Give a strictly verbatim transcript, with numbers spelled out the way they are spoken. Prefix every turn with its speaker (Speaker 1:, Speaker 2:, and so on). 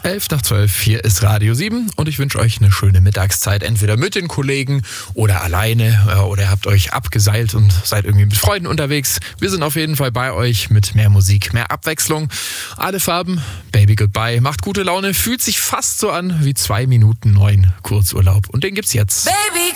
Speaker 1: elf nach zwölf, hier ist Radio sieben und ich wünsche euch eine schöne Mittagszeit, entweder mit den Kollegen oder alleine oder ihr habt euch abgeseilt und seid irgendwie mit Freunden unterwegs. Wir sind auf jeden Fall bei euch mit mehr Musik, mehr Abwechslung. Alle Farben, Baby Goodbye, macht gute Laune, fühlt sich fast so an wie zwei Minuten neun Kurzurlaub und den gibt's jetzt.
Speaker 2: Baby